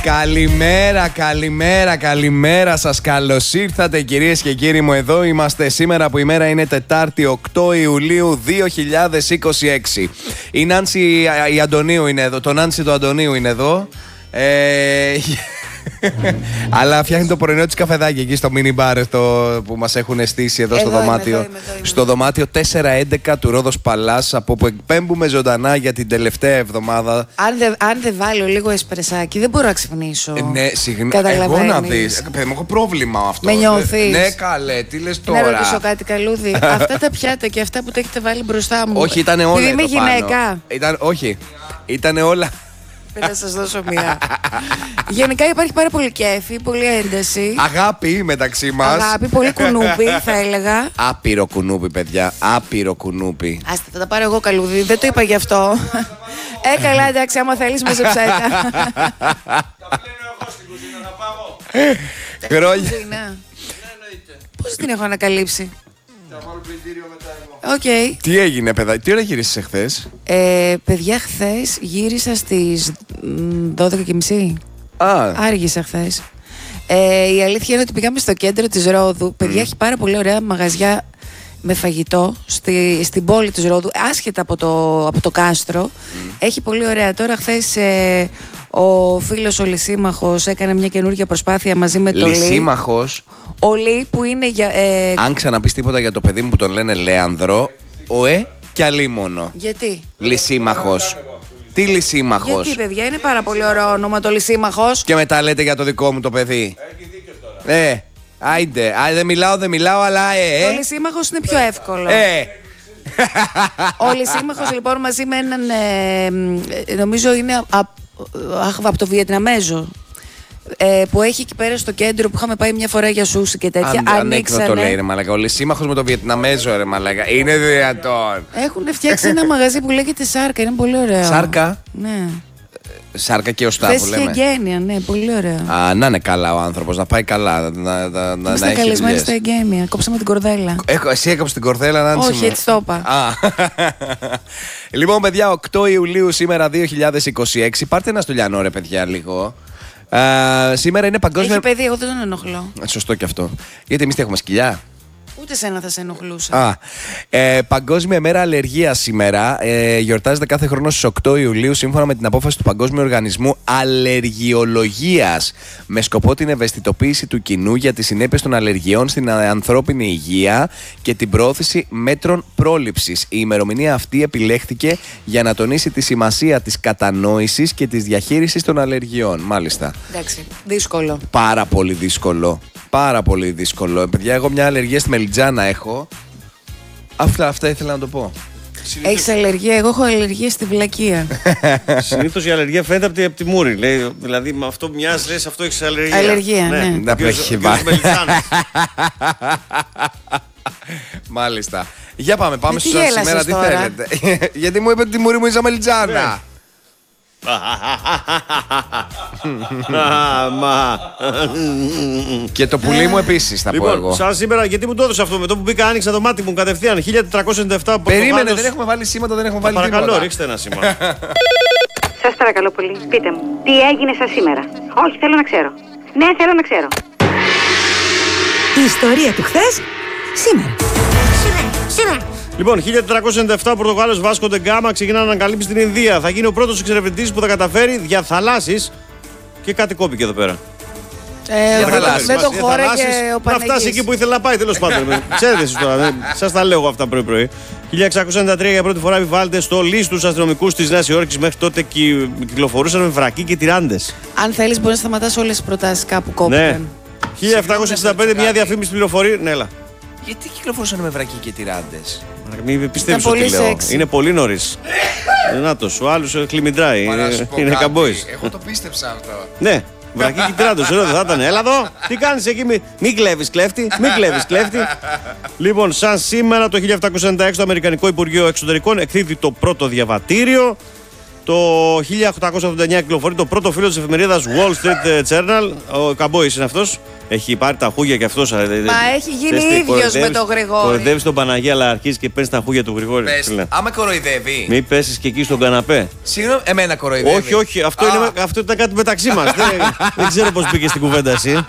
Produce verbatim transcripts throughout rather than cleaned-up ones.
Καλημέρα, καλημέρα, καλημέρα σας. Καλώς ήρθατε κυρίες και κύριοι μου. Εδώ είμαστε σήμερα που η μέρα είναι Τετάρτη οκτώ Ιουλίου δύο χιλιάδες είκοσι έξι. Η Νάνση η Αντωνίου είναι εδώ. Το Νάνση του Αντωνίου είναι εδώ. Ε... Αλλά φτιάχνει το πρωινό της καφεδάκι εκεί στο mini bar που μας έχουν στήσει εδώ, εδώ στο δωμάτιο. Εδώ, εδώ, εδώ, στο δωμάτιο τετρακόσια έντεκα του Ρόδος Παλάς, από που εκπέμπουμε ζωντανά για την τελευταία εβδομάδα. Αν δεν δε βάλω λίγο εσπρεσάκι, δεν μπορώ να ξυπνήσω. Ε, ναι, συγγνώμη. Εγώ να δεις. Παιδί μου, έχω πρόβλημα αυτό. Με νιώθεις? Ναι, καλέ, τι λες τώρα. Να ρωτήσω κάτι, καλούδι. Αυτά τα πιάτα και αυτά που τα έχετε βάλει μπροστά μου. Όχι, ήταν όλα. Είμαι γυναίκα. Ήταν, όχι. Ήταν όλα. Θα σας δώσω μία. Γενικά υπάρχει πάρα πολύ κέφι, πολύ ένταση. Αγάπη μεταξύ μας. Αγάπη, πολύ κουνούπι θα έλεγα. Άπειρο κουνούπι, παιδιά. Άπειρο κουνούπι. Άστε, θα τα πάρω εγώ, καλούδι. Δεν το είπα γι' αυτό. Ε, καλά, εντάξει, άμα θέλεις με ζεψάτα. Τα πλένω εγώ στην κουζίνα, να πάω. Χρόνια. Πώς την έχω ανακαλύψει? Θα πάρω πλυντήριο μετά εγώ. Okay. Τι έγινε, παιδάκι, τι ώρα γύρισες εχθές? Ε, παιδιά, χθες γύρισα στις δώδεκα και μισή. Α. Άργησα χθες. Ε, η αλήθεια είναι ότι πήγαμε στο κέντρο της Ρόδου. Παιδιά, mm. έχει πάρα πολύ ωραία μαγαζιά με φαγητό στη, στην πόλη της Ρόδου, άσχετα από το, από το κάστρο. Mm. Έχει πολύ ωραία. Τώρα χθες ε, ο φίλος ο Λυσίμαχος έκανε μια καινούργια προσπάθεια μαζί με το Λύ. Λυσίμαχος. Ο Λύ που είναι για... Ε... Αν ξαναπείς τίποτα για το παιδί μου που τον λένε Λέανδρο, ο Ε κι αλίμονο. Γιατί? Λυσίμαχος. Τι Λυσίμαχος? Γιατί, παιδιά, είναι πάρα πολύ ωραίο όνομα το Λυσίμαχος. Και μετά λέτε για το δικό μου το παιδί. Έχει δίκιο τώρα. Ε, άιντε. Α, δεν μιλάω, δεν μιλάω, αλλά ε, ε. Ο Λυσίμαχος είναι πιο εύκολο. Ε. Ο Λυσίμαχος λοιπόν μαζί με έναν, ε, νομίζω είναι από απ το Βιετναμέζο. Ε, που έχει εκεί πέρα στο κέντρο που είχαμε πάει μια φορά για σούσι και τέτοια. Αν, ανοίξανε. Το λέει ρε μαλάκα. Ο Λυσίμαχος με το Βιετναμέζο ρε μαλάκα. Είναι δυνατόν? Έχουν φτιάξει ένα μαγαζί που λέγεται Σάρκα. Είναι πολύ ωραίο. Σάρκα? Ναι. Σάρκα και οστά που λέμε. Θες εγγένεια, ναι, πολύ ωραίο. Α, να είναι καλά ο άνθρωπος, να πάει καλά. Να, να, να, Είμαστε καλεσμένοι στα εγγένεια. Κόψαμε την κορδέλα. Έχω, εσύ έκοψε την κορδέλα, Νάνση? Όχι, έτσι το είπα. Λοιπόν, παιδιά, οκτώ Ιουλίου σήμερα δύο χιλιάδες είκοσι έξι. Πάρτε ένα στουλιανό ρε παιδιά λίγο. Uh, σήμερα είναι παγκόσμια. Έχει παιδί, εγώ δεν τον ενοχλώ. Σωστό και αυτό. Γιατί εμείς τι έχουμε, σκυλιά? Ούτε σένα θα σε ενοχλούσα. Α, ε, Παγκόσμια ημέρα αλλεργίας σήμερα. Ε, γιορτάζεται κάθε χρόνο στις οκτώ Ιουλίου σύμφωνα με την απόφαση του Παγκόσμιου Οργανισμού Αλλεργιολογίας, με σκοπό την ευαισθητοποίηση του κοινού για τις συνέπειες των αλλεργιών στην ανθρώπινη υγεία και την πρόθεση μέτρων πρόληψης. Η ημερομηνία αυτή επιλέχθηκε για να τονίσει τη σημασία της κατανόησης και της διαχείρισης των αλλεργιών. Μάλιστα. Εντάξει, δύσκολο. Πάρα πολύ δύσκολο. Πάρα πολύ δύσκολο. Παιδιά, εγώ μια αλλεργία στη μελιτζάνα έχω. Αυτά, αυτά ήθελα να το πω. Έχεις αλλεργία? Εγώ έχω αλλεργία στη βλακεία. Συνήθως η αλλεργία φαίνεται από τη, από τη μούρη. Λέει, δηλαδή με αυτό μοιάζει, λες, αυτό έχεις αλλεργία. Αλλεργία, ναι. ναι. Να πλέχει Μάλιστα. Για πάμε, πάμε στο σήμερα τι θέλετε. Γιατί μου είπε ότι τη μούρη μου είσαι μελιτζάνα. Και το πουλί μου επίσης θα πω εγώ. Λοιπόν, σαν σήμερα, γιατί μου το έδωσε αυτό? Με το που μπήκα, άνοιξα το μάτι μου κατευθείαν. χίλια τετρακόσια ενενήντα επτά. Περίμενε, δεν έχουμε βάλει σήματα, δεν έχουμε βάλει τίποτα. Παρακαλώ, ρίξτε ένα σήμα. Σας παρακαλώ πολύ, πείτε μου, τι έγινε σας σήμερα? Όχι, θέλω να ξέρω. Ναι, θέλω να ξέρω. Η ιστορία του χθες, σήμερα. Σήμερα, σήμερα. Λοιπόν, χίλια τετρακόσια ενενήντα επτά ο Πορτογάλος Βάσκο ντε Γκάμα ξεκινά να ανακαλύψει την Ινδία. Θα γίνει ο πρώτος εξερευνητής που θα καταφέρει διαθαλάσσης. Και κάτι κόπηκε εδώ πέρα. Ε, δεν το χώραγε ο Παναγής. Να φτάσει εκεί που ήθελε να πάει, τέλος πάντων. Ξέρετε εσείς τώρα, σας τα λέω εγώ αυτά πρωί-πρωί. χίλια εξακόσια ενενήντα τρία για πρώτη φορά επιβάλλεται στο λίστ τους αστυνομικούς της Νέας Υόρκης. Μέχρι τότε κυκλοφορούσαν με βρακί και τυράντες. Αν θέλεις, μπορεί να σταματάς όλες τις προτάσεις κάπου κόπηκαν. Ναι. χίλια επτακόσια εξήντα πέντε μια διαφήμιση πληροφορεί. Ναι, έλα. Γιατί κυκλοφορούσαν με βρακί και τυράντες? Μην πιστεύεις ότι λέω. Σεξι. Είναι πολύ νωρίς. Νάτος, ο άλλος κλιμιντράει. Είναι καμπόης. Εγώ το πίστεψα αυτό. Ναι. Βρακί και τυράντος, εδώ δεν θα ήταν. Έλα εδώ, τι κάνεις εκεί, μη, μη κλέβεις κλέφτη, μη κλέβεις κλέφτη. Λοιπόν, σαν σήμερα το χίλια επτακόσια ενενήντα έξι το Αμερικανικό Υπουργείο Εξωτερικών εκδίδει το πρώτο διαβατήριο. Το χίλια οκτακόσια ογδόντα εννιά κυκλοφορεί το πρώτο φύλλο της εφημερίδας Wall Street Journal. Ο καμπόης είναι αυτός. Έχει πάρει τα χούγια και αυτό. Μα έχει γίνει ίδιος με τον Γρηγόρη. Κοροϊδεύει τον Παναγία, αλλά αρχίζει και παίρνει τα χούγια του Γρηγόρη. Πες, άμα κοροϊδεύει. Μην πέσει και εκεί στον καναπέ. Συγγνώμη, εμένα κοροϊδεύει. Όχι, όχι, αυτό, είναι, αυτό ήταν κάτι μεταξύ μας. δεν, δεν ξέρω πώς μπήκε στην κουβέντα εσύ.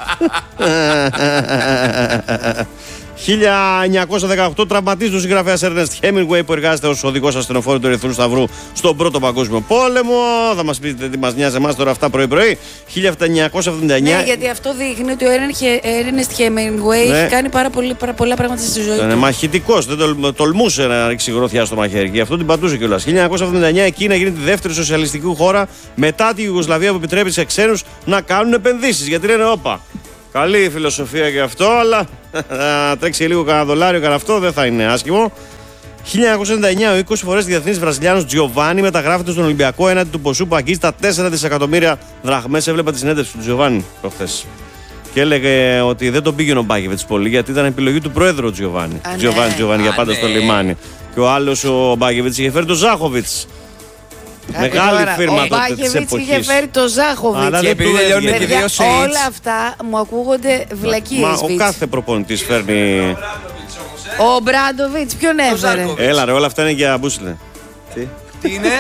χίλια εννιακόσια δεκαοκτώ τραυματίζει ο συγγραφέας Έρνεστ Χέμινγκουέι που εργάζεται ως οδηγός ασθενοφόρου του Ερυθρού Σταυρού στον Πρώτο Παγκόσμιο Πόλεμο. Θα μας πείτε τι μας νοιάζει εμάς τώρα αυτά πρωί-πρωί. χίλια εννιακόσια εβδομήντα εννιά. Ναι, γιατί αυτό δείχνει ότι ο Έρνεστ Χέμινγκουέι ναι. έχει κάνει πάρα, πολύ, πάρα πολλά πράγματα στη ζωή του. Είναι μαχητικός, δεν τολ, τολμούσε να ρίξει γροθιά στο μαχαίρι. Γι' αυτό την πατούσε κιόλας. χίλια εννιακόσια εβδομήντα εννιά η Κίνα γίνεται τη δεύτερη σοσιαλιστική χώρα μετά τη Ιουγκοσλαβία που επιτρέπει σε ξένους να κάνουν επενδύσεις. Γιατί λένε, όπα. Καλή φιλοσοφία και αυτό, αλλά να τρέξει λίγο κανένα δολάριο, κανένα αυτό δεν θα είναι άσχημο. χίλια εννιακόσια ενενήντα εννιά ο είκοσι φορές διεθνής Βραζιλιάνος Τζιοβάνι μεταγράφεται στον Ολυμπιακό έναντι του ποσού που αγγίζει τα τέσσερα δισεκατομμύρια δραχμές. Έβλεπα τη συνέντευξη του Τζιοβάνι προχθές. Και έλεγε ότι δεν τον πήγαινε ο Μπάκεβιτς πολύ γιατί ήταν επιλογή του πρόεδρου Τζιοβάνι. Τζιοβάνι, Τζιοβάνι για πάντα στο λιμάνι. Και ο άλλος ο Μπάκεβιτς είχε φέρει τον Ζάχοβιτς. Μεγάλη τώρα, φίρμα ο τότε της εποχής. είχε φέρει το Ζάχοβιτς. Και επειδή τελειώνουν και δύο σέιτς. Όλα αυτά μου ακούγονται βλακίες. Μα ο κάθε προπονητής φέρνει. Ο Μπράντοβιτς ποιον έφερε? Έλα ρε, όλα αυτά είναι για Μπούσλε. Τι, Τι είναι?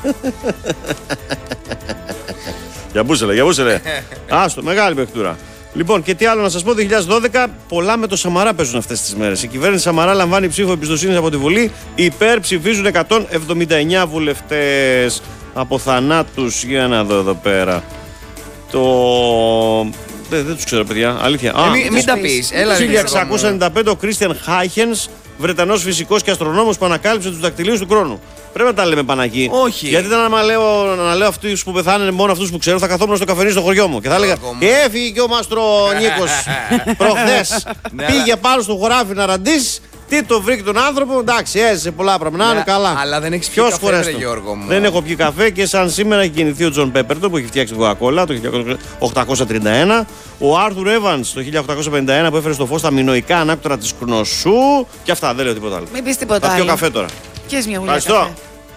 Για Μπούσλε, για Μπούσλε. Άστο, μεγάλη παιχτούρα. Λοιπόν, και τι άλλο να σας πω, δύο χιλιάδες δώδεκα πολλά με το Σαμαρά παίζουν αυτές τις μέρες. Η κυβέρνηση Σαμαρά λαμβάνει ψήφο εμπιστοσύνης από τη Βουλή. Υπέρ ψηφίζουν εκατόν εβδομήντα εννιά βουλευτές. Από θανάτους, για να δω εδώ πέρα. Το... Δεν, δεν τους ξέρω, παιδιά, αλήθεια. Ε, μην, μην τα πεις. Το χίλια εξακόσια ενενήντα πέντε ο Κρίστιαν Χάιχενς, Βρετανός φυσικός και αστρονόμος που ανακάλυψε τους δακτυλίους του χρόνου. Πρέπει να τα λέμε Παναγί. Όχι. Γιατί ήταν να λέω, να λέω αυτούς που πεθάνε, μόνο αυτούς που ξέρω, θα καθόμουν στο καφενείο στο χωριό μου. Και θα έλεγα έφυγε και ο Μάστρο Νίκος προχθές. Πήγε πάνω στο χωράφι να ραντίσει. Τι το βρήκε τον άνθρωπο, εντάξει, έζησε πολλά πράγματα. Να είναι καλά. Αλλά δεν έχει πιει καφέ, ρε, Γιώργο μου. Δεν έχω πιει καφέ και σαν σήμερα έχει γεννηθεί ο Τζον Πέπερτον που έχει φτιάξει την Coca-Cola το χίλια οκτακόσια τριάντα ένα. Ο Άρθουρ Εύανς το χίλια οκτακόσια πενήντα ένα που έφερε στο φως τα μινοϊκά ανάκτορα της Κνωσού. Και αυτά, δεν λέω τίποτα άλλο. Μην πεις τίποτα άλλο. Θα πιω άλλο. καφέ τώρα. Πιες μια γουλιά Ευχαριστώ.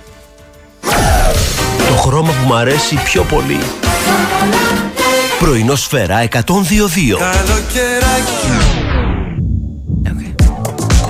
Το χρώμα που μου αρέσει πιο πολύ. Πρωινό Σφαίρα εκατόν δύο κόμμα δύο. Καλοκαιράκι